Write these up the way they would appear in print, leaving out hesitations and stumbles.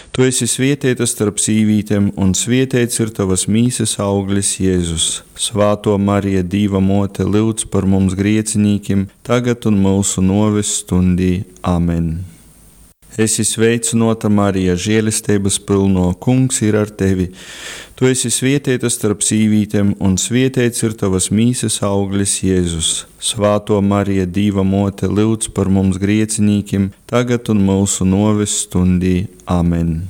Tu esi svētīta starp sīvītēm, un svētīts ir tavas mīsas auglis, Jēzus. Svāto Marija, Dieva mote, lūdz par mums griecinīkiem, tagad un mūsu noves stundī. Amen. Esi sveicināta, Marija, žēlistības pilno, Kungs ir ar tevi. Tu esi svētīta starp sīvītēm, un svētīts ir tavas mīsas auglis, Jēzus. Svāto Marija, Dieva mote, lūdz par mums griecinīkiem, tagad un mūsu noves stundī. Amen.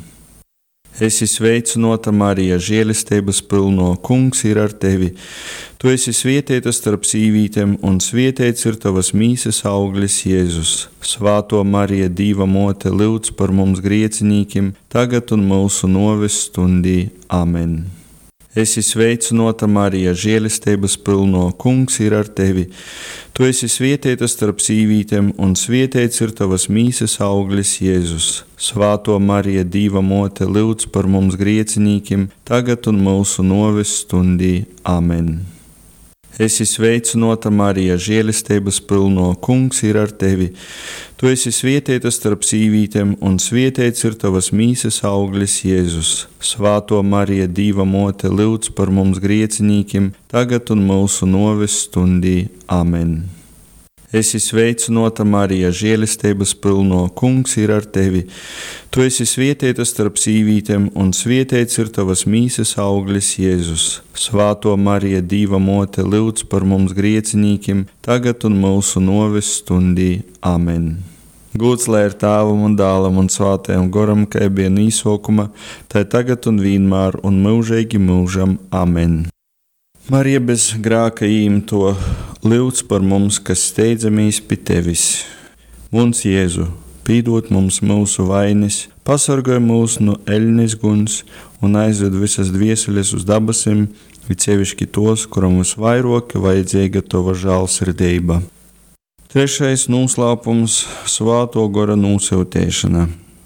Esi sveicināta, Marija, žēlistības pilno, Kungs ir ar tevi. Tu esi svētīta starp sīvītēm, un svētīts ir tavas mīsas auglis, Jēzus. Svāto Marija, Dieva mote, lūdz par mums griecinīkiem, tagad un mūsu noves stundī. Amen. Esi sveicināta, Marija, žēlistības pilno, Kungs ir ar tevi. Tu esi svētīta starp sīvītēm, un svētīts ir tavas mīsas auglis, Jēzus. Svāto Marija, Dieva mote, lūdz par mums griecinīkiem, tagad un mūsu noves stundī. Amen. Esi sveicināta, Marija, žēlistības pilno, Kungs ir ar tevi. Tu esi svētīta starp sīvītēm, un svētīts ir tavas mīsas auglis, Jēzus. Svāto Marija, Dieva mote, lūdz par mums griecinīkiem, tagad un mūsu noves stundī. Amen. Esi sveicināta, Marija, žēlistības pilno, Kungs ir ar tevi. Tu esi svētīta starp sīvītēm, un svētīts ir tavas mīsas auglis, Jēzus. Svāto Marija, Dieva mote, lūdz par mums griecinīkiem, tagad un mūsu noves stundī. Amen. Gods lai ir Tēvam un Dēlam un Svētajam Garam, kā bija no sākuma, tā tagad un vienmēr un mūžīgi mūžam. Amen. Marija bez grēka īmto, lūdz par mums, kas steidzamies pie tevis. Mums, Jēzu, pīdot mums mūsu vainas, pasargāj mūs no eļļas guns un aizved visas dvieseles uz dabasim, it sevišķi tos, kuram visvairāk vajadzīga tava žēlsirdība. Trešais noslēpums - Svētā gara nosūtīšana.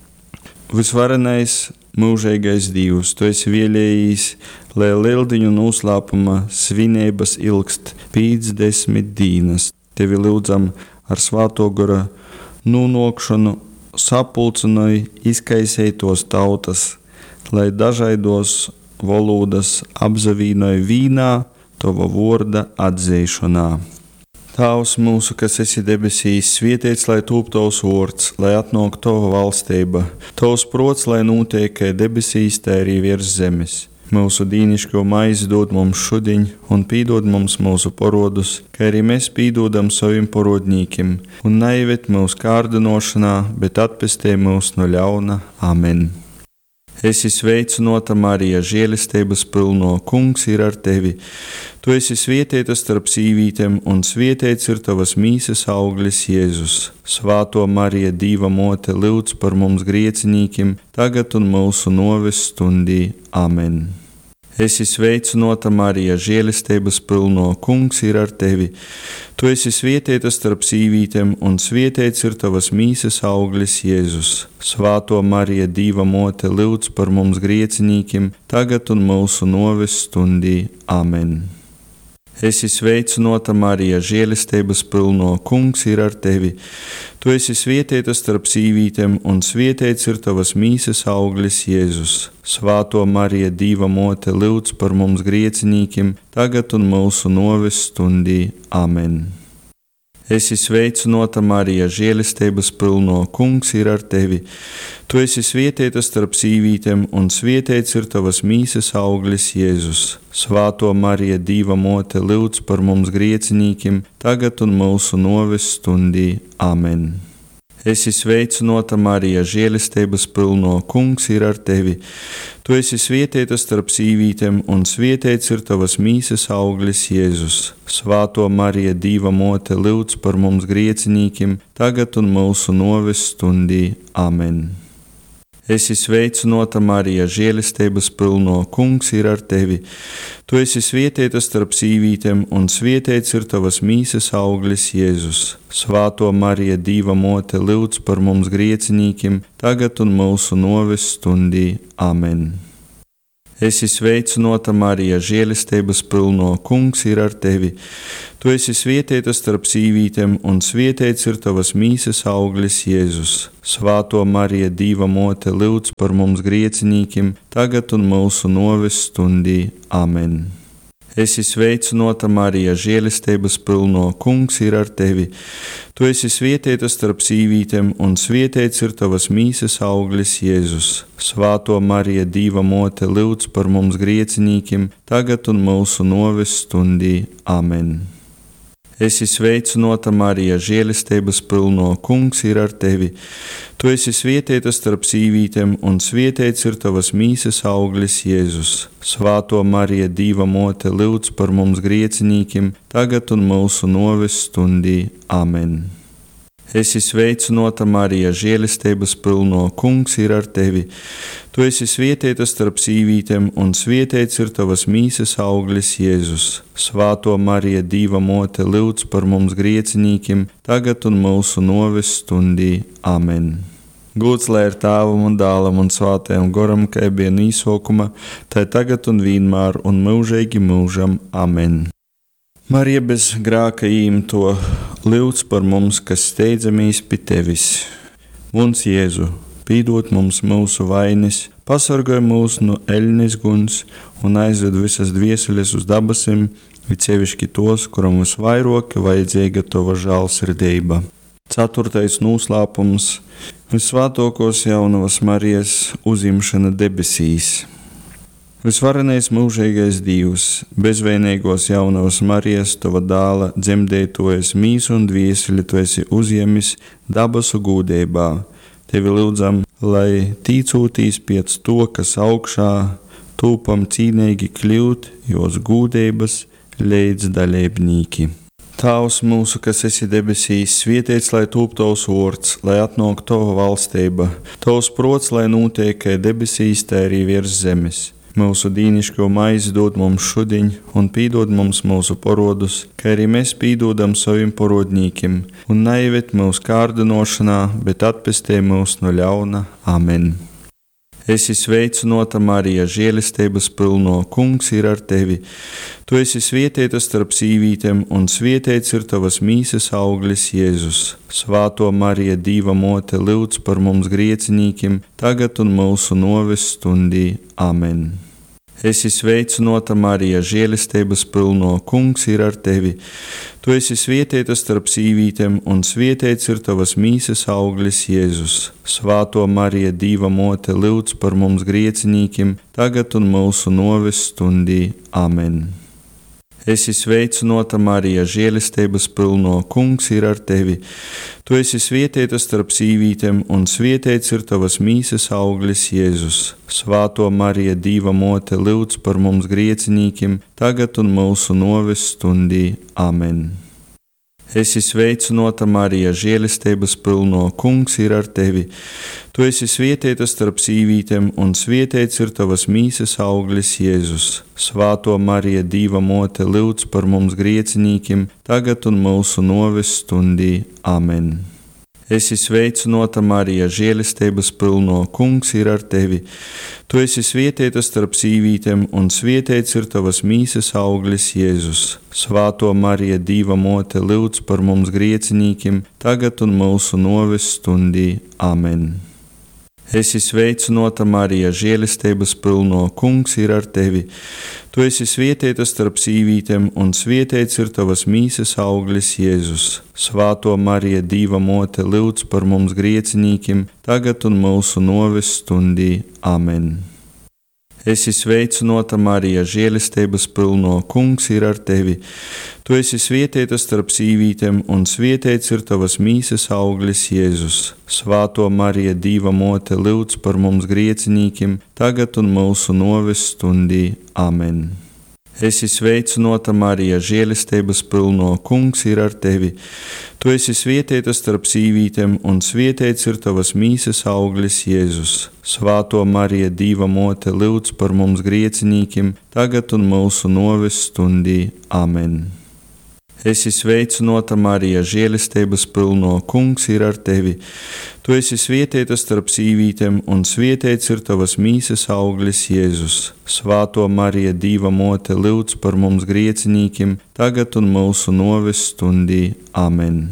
Visvarenais, mūžīgais Dievs, tu esi vēlējis, lai lieldiņu noslēpuma svinības ilgst 50 dienas. Tevi lūdzam ar Svētā gara nonākšanu sapulcināj izkaisētos tautas, lai dažādos valodas apzavīnoja vīnā tava vārda atzīšanā. Tēvs mūsu, kas esi debesīs, svētīts lai top tavs vārds, lai atnāk tava valstība, tavs prots, lai notiek kā debesīs, tā arī virs zemes. Mūsu dīnišķo maizi dod mums šodien, un pīdod mums mūsu parodus, kā arī mēs pīdodam saviem parodnīkiem, un neieved mūsu kārdinošanā, bet atpestē mūs no ļauna. Amen. Esi sveicināta, Marija, žēlistības pilno, Kungs ir ar tevi. Tu esi svētīta starp sīvītēm, un svētīts ir tavas mīsas auglis, Jēzus. Svāto Marija, Dieva mote, lūdz par mums griecinīkiem, tagad un mūsu noves stundī. Amen. Esi sveicināta, Marija, žēlistības pilno, Kungs ir ar tevi. Tu esi svētīta starp sīvītēm, un svētīts ir tavas mīsas auglis, Jēzus. Svāto Marija, Dieva mote, lūdz par mums griecinīkiem, tagad un mūsu noves stundī. Amen. Esi sveicināta, Marija, žēlistības pilno, Kungs ir ar tevi. Tu esi svētīta starp sīvītēm, un svētīts ir tavas mīsas auglis, Jēzus. Svāto Marija, Dieva mote, lūdz par mums griecinīkiem, tagad un mūsu noves stundī. Amen. Esi sveicināta, Marija, žēlistības pilno, Kungs ir ar tevi. Tu esi svētīta starp sīvītēm, un svētīts ir tavas mīsas auglis, Jēzus. Svāto Marija, Dieva mote, lūdz par mums griecinīkiem, tagad un mūsu noves stundī. Amen. Esi sveicināta, Marija, žēlistības pilno, Kungs ir ar tevi. Tu esi svētīta starp sīvītēm, un svētīts ir tavas mīsas auglis, Jēzus. Svāto Marija, Dieva mote, lūdz par mums griecinīkiem, tagad un mūsu noves stundī. Amen. Esi sveicināta, Marija, žēlistības pilno, Kungs ir ar tevi. Tu esi svētīta starp sīvītēm, un svētīts ir tavas mīsas auglis, Jēzus. Svāto Marija, Dieva mote, lūdz par mums griecinīkiem, tagad un mūsu noves stundī. Amen. Esi sveicināta, Marija, žēlistības pilno, Kungs ir ar tevi. Tu esi svētīta starp sīvītēm, un svētīts ir tavas mīsas auglis, Jēzus. Svāto Marija, Dieva mote, lūdz par mums griecinīkiem, tagad un mūsu noves stundī. Amen. Esi sveicināta, Marija, žēlistības pilno, Kungs ir ar tevi. Tu esi svētīta starp sīvītēm, un svētīts ir tavas mīsas auglis, Jēzus. Svāto Marija, Dieva mote, lūdz par mums griecinīkiem, tagad un mūsu noves stundī. Amen. Esi sveicināta, Marija, žēlistības pilno, Kungs ir ar tevi. Tu esi svētīta starp sīvītēm, un svētīts ir tavas mīsas auglis, Jēzus. Svāto Marija, Dieva mote, lūdz par mums griecinīkiem, tagad un mūsu noves stundī. Amen. Esi sveicināta, Marija, žēlistības pilno, Kungs ir ar tevi. Tu esi svētīta starp sīvītēm, un svētīts ir tavas mīsas auglis, Jēzus. Svāto Marija, Dieva mote, lūdz par mums griecinīkiem, tagad un mūsu noves stundī. Amen. Gods lai ir Tēvam un Dēlam un Svētajam Garam, kā bija no sākuma, tā tagad un vienmēr un mūžīgi mūžam. Amen. Marija bez grēka īmto, lūdz par mums, kas steidzamies pie tevis. Mums, Jēzu, pīdot mums mūsu vainas, pasargāj mūs no eļļas guns un aizved visas dvieseles uz dabasim, it sevišķi tos, kuram visvairāk vajadzīga tava žēlsirdība. 4. noslēpums - Visvētākās jaunavas Marijas uzņemšana debesīs. Visvarenais mūžīgais Dievs, bezvainīgos jaunavas Marijas, tava dēla dzemdētojas mīsu un dvieseli tu esi uzņemis dabasu gūdībā. Tevi lūdzam, lai tīcūtīs pēc to, kas augšā, tūpam cīnīgi kļūt, jos gūdības līdzdalībnīki. Tēvs mūsu, kas esi debesīs, svētīts lai tūp tavs vārds, lai atnāk tava valstība, tavs prots, lai notiek kā debesīs, tā arī virs zemes. Mūsu dīnišķo maizi dod mums šodien, un pīdod mums mūsu parodus, kā arī mēs pīdodam saviem parodnīkiem, un neieved mūsu kārdinošanā, bet atpestī mūs no ļauna. Amen. Esi sveicināta, Marija, žēlistības pilno, Kungs ir ar tevi. Tu esi svētīta starp sīvītēm, un svētīts ir tavas mīsas auglis, Jēzus. Svāto Marija, Dieva mote, lūdz par mums griecinīkiem, tagad un mūsu noves stundī. Amen. Esi sveicināta, Marija, žēlistības pilno, Kungs ir ar tevi. Tu esi svētīta starp sīvītēm, un svētīts ir tavas mīsas auglis, Jēzus. Svāto Marija, Dieva mote, lūdz par mums griecinīkiem, tagad un mūsu noves stundī. Amen. Esi sveicināta, Marija, žēlistības pilno, Kungs ir ar tevi. Tu esi svētīta starp sīvītēm, un svētīts ir tavas mīsas auglis, Jēzus. Svāto Marija, Dieva mote, lūdz par mums griecinīkiem, tagad un mūsu noves stundī. Amen. Esi sveicināta, Marija, žēlistības pilno, Kungs ir ar tevi. Tu esi svētīta starp sīvītēm, un svētīts ir tavas mīsas auglis, Jēzus. Svāto Marija, Dieva mote, lūdz par mums griecinīkiem, tagad un mūsu noves stundī. Amen. Esi sveicināta, Marija, žēlistības pilno, Kungs ir ar tevi. Tu esi svētīta starp sīvītēm, un svētīts ir tavas mīsas auglis, Jēzus. Svāto Marija, Dieva mote, lūdz par mums griecinīkiem, tagad un mūsu noves stundī. Amen. Esi sveicināta, Marija, žēlistības pilno, Kungs ir ar tevi. Tu esi svētīta starp sīvītēm, un svētīts ir tavas mīsas auglis, Jēzus. Svāto Marija, Dieva mote, lūdz par mums griecinīkiem, tagad un mūsu noves stundī. Amen. Esi sveicināta, Marija, žēlistības pilno, Kungs ir ar tevi. Tu esi svētīta starp sīvītēm, un svētīts ir tavas mīsas auglis, Jēzus. Svāto Marija, Dieva mote, lūdz par mums griecinīkiem, tagad un mūsu noves stundī. Amen. Esi sveicināta, Marija, žēlistības pilno, Kungs ir ar tevi. Tu esi svētīta starp sīvītēm, un svētīts ir tavas mīsas auglis, Jēzus. Svāto Marija, Dieva mote, lūdz par mums griecinīkiem, tagad un mūsu noves stundī. Amen. Esi sveicināta, Marija, žēlistības pilno, Kungs ir ar tevi. Tu esi svētīta starp sīvītēm, un svētīts ir tavas mīsas auglis, Jēzus. Svāto Marija, Dieva mote, lūdz par mums griecinīkiem, tagad un mūsu noves stundī. Amen.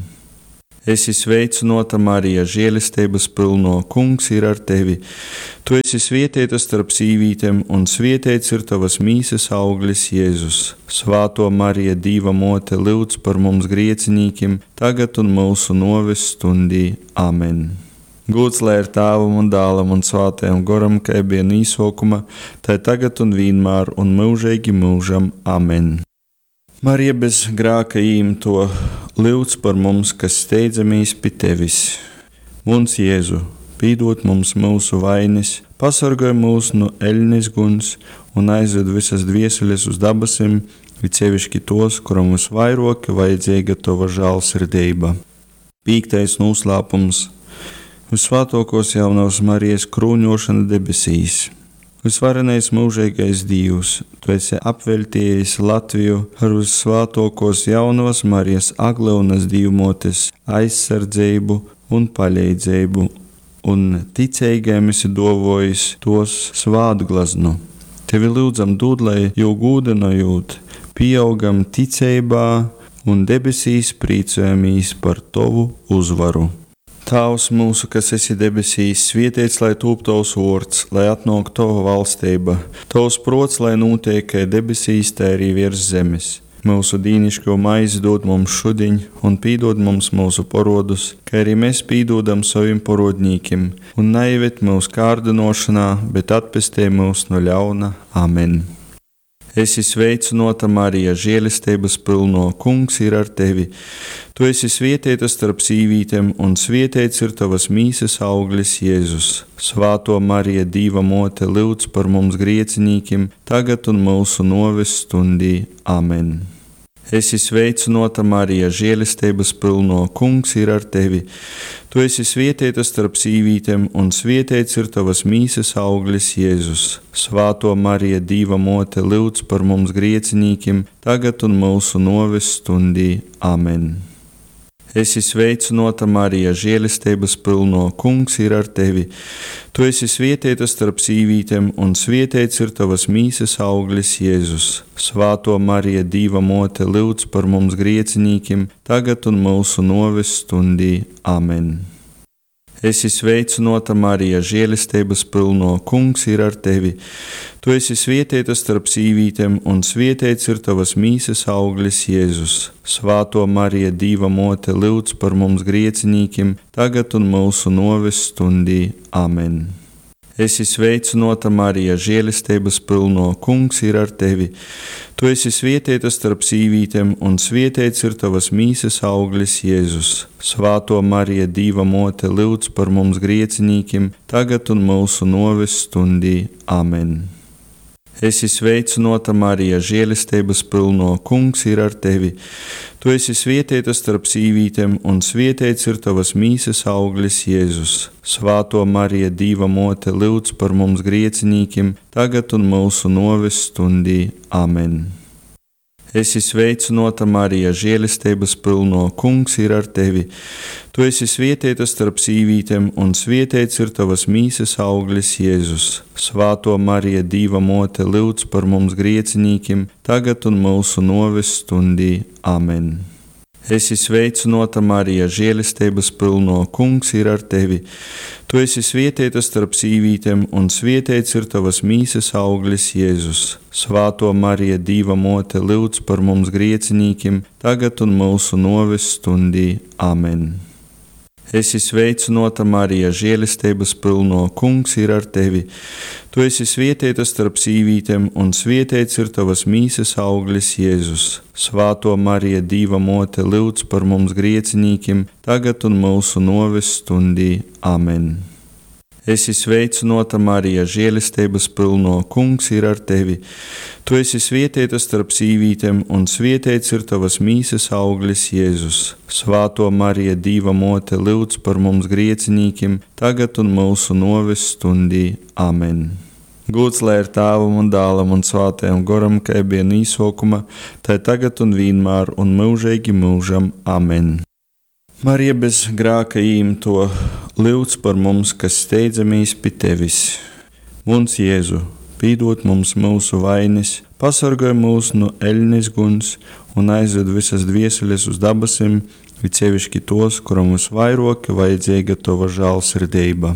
Esi sveicināta, Marija, žēlistības pilno, Kungs ir ar tevi. Tu esi svētīta starp sīvītēm, un svētīts ir tavas mīsas auglis, Jēzus. Svāto Marija, Dieva mote, lūdz par mums griecinīkiem, tagad un mūsu noves stundī. Amen. Gods lai ir Tēvam un Dēlam un Svētajam Garam, kā bija no sākuma, tā tagad un vienmēr un mūžīgi mūžam. Amen. Marija bez grēka īmto, lūdz par mums, kas steidzamies pie tevis. Mums Jēzu, pīdot mums mūsu vainas, pasargāj mūs no eļļas guns un aizved visas dvieseles uz dabasim, it sevišķi tos, kuram visvairāk vajadzīga tava žēlsirdība. 5. noslēpums. Visvētākās jaunās Marijas krūņošana debesīs. Visvarenais mūžīgais Dievs, tu esi apveltījis Latviju ar visvētākos jaunās Marijas aglaunas Dievmotes aizsardzību un palīdzību, un ticīgiem esi dovojis tos svātglaznu. Tevi lūdzam dod, lai jau gūdinājot, pieaugam ticībā un debesīs priecājamies par tavu uzvaru. Tēvs mūsu, kas esi debesīs, svētīts lai top tavs vārds, lai atnāk tava valstība, tavs prots, lai notiek kā debesīs, tā arī virs zemes. Mūsu dīnišķo maizi dod mums šodien, un pīdod mums mūsu parodus, kā arī mēs pīdodam saviem parodņīkiem, un neieved mūsu kārdinošanā, bet atpestī mūs no ļauna. Amen. Esi sveicināta, Marija, žēlistības pilno, Kungs ir ar tevi. Tu esi svētīta starp sīvītēm, un svētīts ir tavas mīsas auglis, Jēzus. Svāto Marija, Dieva mote, lūdz par mums griecinīkiem, tagad un mūsu noves stundī. Amen. Esi sveicināta, Marija, žēlistības pilno, Kungs ir ar tevi. Tu esi svētīta starp sīvītēm, un svētīts ir tavas mīsas auglis, Jēzus. Svāto Marija, Dieva mote, lūdz par mums griecinīkiem, tagad un mūsu noves stundī. Amen. Esi sveicināta, Marija, žēlistības pilno, Kungs ir ar tevi. Tu esi svētīta starp sīvītēm, un svētīts ir tavas mīsas auglis, Jēzus. Svāto Marija, Dieva mote, lūdz par mums griecinīkiem, tagad un mūsu noves stundī. Amen. Esi sveicināta, Marija, žēlistības pilno, Kungs ir ar tevi. Tu esi svētīta starp sīvītēm, un svētīts ir tavas mīsas auglis, Jēzus. Svāto Marija, Dieva mote, lūdz par mums griecinīkiem, tagad un mūsu noves stundī. Amen. Esi sveicināta, Marija, žēlistības pilno, Kungs ir ar tevi. Tu esi svētīta starp sīvītēm, un svētīts ir tavas mīsas auglis, Jēzus. Svāto Marija, Dieva mote, lūdz par mums griecinīkiem, tagad un mūsu noves stundī. Amen. Esi sveicināta, Marija, žēlistības pilno, Kungs ir ar tevi. Tu esi svētīta starp sīvītēm, un svētīts ir tavas mīsas auglis, Jēzus. Svāto Marija, Dieva mote, lūdz par mums griecinīkiem, tagad un mūsu noves stundī. Amen. Esi sveicināta, Marija, žēlistības pilno, Kungs ir ar tevi. Tu esi svētīta starp sīvītēm, un svētīts ir tavas mīsas auglis, Jēzus. Svāto Marija, Dieva mote, lūdz par mums griecinīkiem, tagad un mūsu noves stundī. Amen. Esi sveicināta, Marija, žēlistības pilno, Kungs ir ar tevi. Tu esi svētīta starp sīvītēm, un svētīts ir tavas mīsas auglis, Jēzus. Svāto Marija, Dieva mote, lūdz par mums griecinīkiem, tagad un mūsu noves stundī. Amen. Esi sveicināta, Marija, žēlistības pilno, Kungs ir ar tevi. Tu esi svētīta starp sīvītēm, un svētīts ir tavas mīsas auglis, Jēzus. Svāto Marija, Dieva mote, lūdz par mums griecinīkiem, tagad un mūsu noves stundī. Amen. Esi sveicināta, Marija, žēlistības pilno, Kungs ir ar tevi. Tu esi svētīta starp sīvītēm, un svētīts ir tavas mīsas auglis, Jēzus. Svāto Marija, Dieva mote, lūdz par mums griecinīkiem, tagad un mūsu noves stundī. Amen. Gods lai ir Tēvam un Dēlam un Svētajam Garam, kā bija no sākuma, tā tagad un vienmēr un mūžīgi mūžam. Amen. Marija bez grēka īmto, lūdz par mums, kas steidzamies pie Tevis. Mums Jēzu, pīdot mums mūsu vainas, pasargāj mūs no eļļas guns un aizved visas dvieseles uz dabasim, it sevišķi tos, kuram visvairāk vajadzīga Tava žēlsirdība.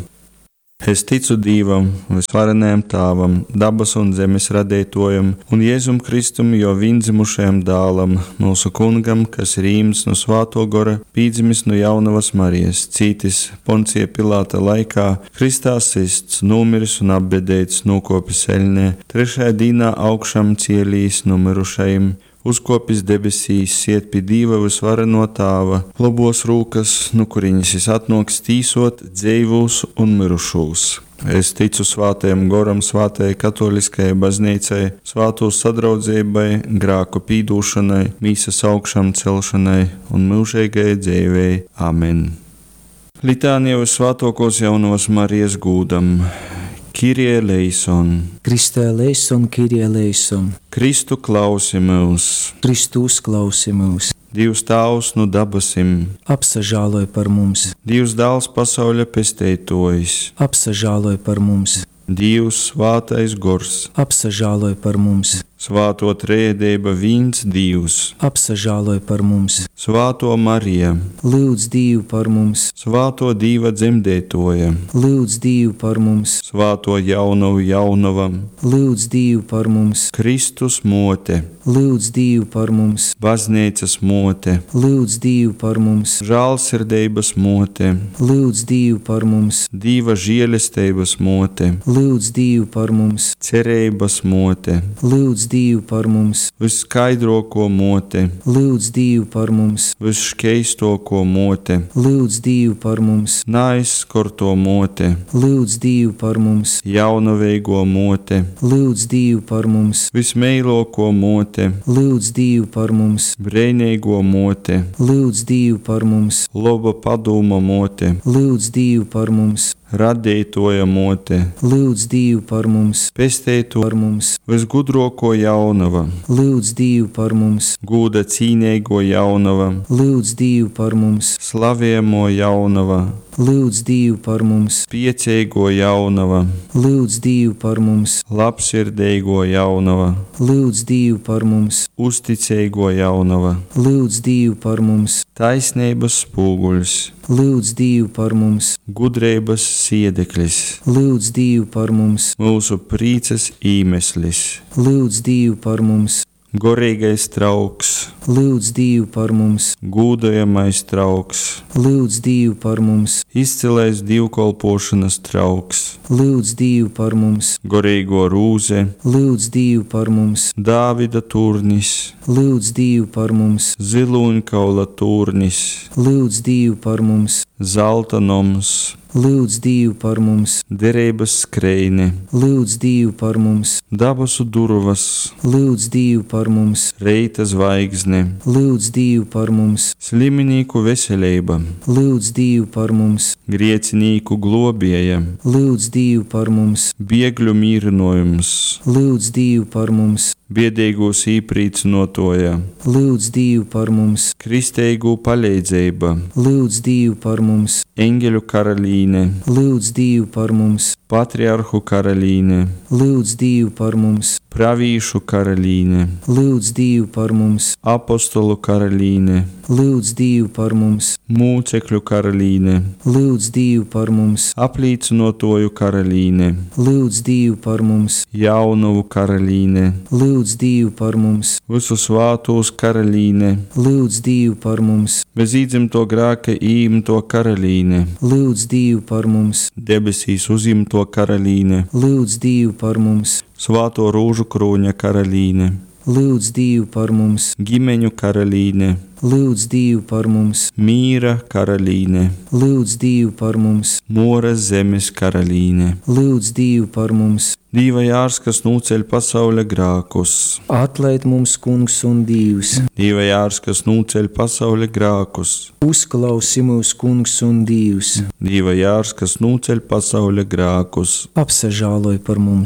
Es ticu Dievam, visvarenajam Tēvam, dabas un zemes radītojam, un Jēzum Kristum, jo viendzimušajam Dēlam, mūsu Kungam, kas ir īms no Svētā Gara, pīdzimis no jaunavas Marijas, cītis Poncija Pilāta laikā, Kristā sists, nomiris un apbedēts, nokopis eļļā, trešajā dienā augšām cielījis no mirušajiem, uzkopis debesīs, iet pie Dieva visvareno Tēva, labos rūkas, no kurienes atnāks tīsot dzīvos un mirušos. Es ticu Svētajam Garam, Svētajai Katoliskajai baznīcai, Svēto sadraudzībai, grēku pīdūšanai, mīsas augšām celšanai un mūžīgajai dzīvei. Amen. Litānija uz Svētākos jaunavas Marijas gūdam. Kyrie eleison. Kriste eleison, Kyrie eleison. Kristu klausi mūs. Kristus klausi mūs. Dievs Tēvs no dabasim. Apsažāloj par mums. Dievs Dēls pasaules pestētojs. Apsažāloj par mums. Dievs Svētais Gors. Apsažāloj par mums. Svēto trejība viens Dievs. Apsažāloj par mums. Svēto Marija. Lūdz Dievu par mums. Svēto Dieva dzemdētoja. Lūdz Dievu par mums. Svēto jaunavu jaunavam. Lūdz Dievu par mums. Kristus mote. Lūdz Dievu par mums. Baznīcas mote. Lūdz Dievu par mums. Žēlsirdības mote. Lūdz Dievu par mums. Dieva žēlestības mote. Lūdz Dievu par mums. Cerības mote. Lūdz Dievu par mums. Viskaidrāko mote. Lūdz Dievu par mums. Visšķeistāko mote. Lūdz Dievu par mums. Neaizskorto mote. Lūdz Dievu par mums. Jaunaveigo mote. Lūdz Dievu par mums. Vismeilāko mote. Lūdz Dievu par mums. Breinīgo mote. Lūdz Dievu par mums. Loba padūma mote. Lūdz Dievu par mums. Radītoja mote. Lūdz Dievu par mums. Pestēto Par mums. visgudrāko jaunava. Lūdz Dievu par mums. Gūda cīnīgo jaunava. Lūdz Dievu par mums. Slavēmo jaunava. Lūdz Dievu par mums. Piecīgo jaunava. Lūdz Dievu par mums. Labsirdīgo jaunava. Lūdz Dievu par mums. Uzticīgo jaunava. Lūdz Dievu par mums. Taisnības spūguļs. Lūdz Dievu par mums. Gudrības siedeklis. Lūdz Dievu par mums. Mūsu prīces īmeslis. Lūdz Dievu par mums. Gorīgais trauks. Lūdz Dievu par mums. Gūdojamais trauks. Lūdz Dievu par mums. Izcilais dievkalpošanas trauks. Lūdz Dievu par mums. Gorīgo rūze. Lūdz Dievu par mums. Dāvida turnis. Lūdz Dievu par mums. Ziloņkaula turnis. Lūdz Dievu par mums. Zelta noms. Lūdz Dievu par mums. Derības skreine. Lūdz Dievu par mums. Dabasu durvas. Lūdz Dievu par mums. Reita zvaigzne. Lūdz Dievu par mums. Sliminīku veselība. Lūdz Dievu par mums. Griecinīku globieja. Lūdz Dievu par mums. Biegļu mīrinojums. Lūdz Dievu par mums. Biedīgūs īprīcinotoja. Lūdz Dievu par mums. Kristeigu palīdzība. Lūdz Dievu par mums. Eņģeļu karalīne. Lūdz Dievu par mums. Patriarhu karalīne. Lūdz Dievu par mums. Pravīšu karalīne. Lūdz Dievu par mums. Apostolu karalīne. Lūdz Dievu par mums. Mūcekļu karalīne. Lūdz Dievu par mums. Aplīcinotoju karalīne. Lūdz Dievu par mums. Jaunavu karalīne. Lūdz Dievu par mums. Visu svātos karalīne. Lūdz Dievu par mums. Bez īdzimto grāka īmto karalīne. Lūdz Dievu par mums. Debesīs uzimto karalīne. Lūdz Dievu par mums. Svāto rūžu krūņa karalīne. Lūdz Dievu par mums. Ģimeņu karalīne. Lūdz Dievu par mums. Mīra karalīne. Lūdz Dievu par mums. Moras zemes karalīne. Lūdz Dievu par mums. Dieva jārs, kas nūceļ pasaule grākus. Atlaid mums, Kungs un Dievs. Dieva jārs, kas nūceļ pasaule grākus. Uzklausi mūs, Kungs un Dievs. Dieva jārs, kas nūceļ pasaule grākus. Apsažāloj par mums.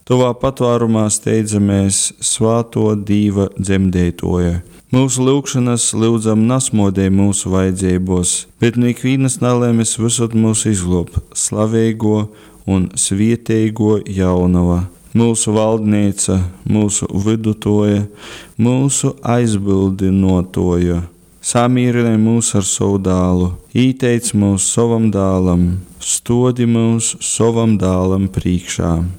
Tuvā patvārumā steidzamies svāto Dīva dzemdētoja. Mūsu lūgšanas lūdzam nasmodē mūsu vajadzībos, bet no ikvienas nelēmes visot mūsu izglāb, slavēgo un svietēgo jaunava. Mūsu valdnīca, mūsu vidutoja, mūsu aizbildinotoja. Samīrinē mūs ar savu dālu, īteic mūs savam dālam, stodi mūs savam dālam priekšā.